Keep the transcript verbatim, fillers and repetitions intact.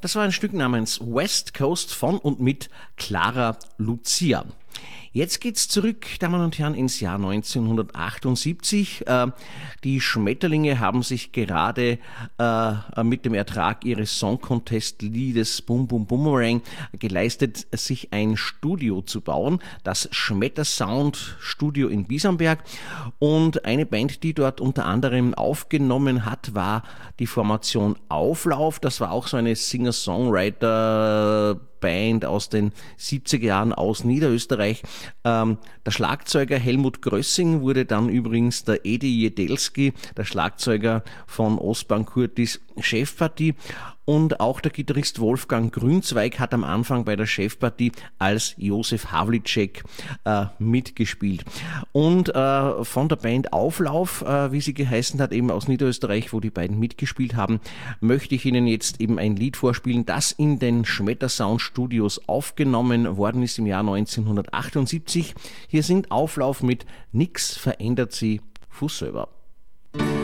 Das war ein Stück namens West Coast von und mit Clara Lucia. Jetzt geht's zurück, Damen und Herren, ins Jahr neunzehnhundertachtundsiebzig. Äh, die Schmetterlinge haben sich gerade äh, mit dem Ertrag ihres Song Contest Liedes Boom Boom Boomerang geleistet, sich ein Studio zu bauen, das Schmettersound Studio in Biesenberg. Und eine Band, die dort unter anderem aufgenommen hat, war die Formation Auflauf. Das war auch so eine Singer-Songwriter Band aus den siebziger Jahren aus Niederösterreich. Ähm, der Schlagzeuger Helmut Grössing wurde dann übrigens der Edi Jedelski, der Schlagzeuger von Ostbahn Kurtis Chefpartie. Und auch der Gitarrist Wolfgang Grünzweig hat am Anfang bei der Chefpartie als Josef Havlicek äh, mitgespielt. Und äh, von der Band Auflauf, äh, wie sie geheißen hat, eben aus Niederösterreich, wo die beiden mitgespielt haben, möchte ich Ihnen jetzt eben ein Lied vorspielen, das in den Schmettersound Studios aufgenommen worden ist im Jahr neunzehnhundertachtundsiebzig. Hier sind Auflauf mit Nix verändert sie Fuß selber.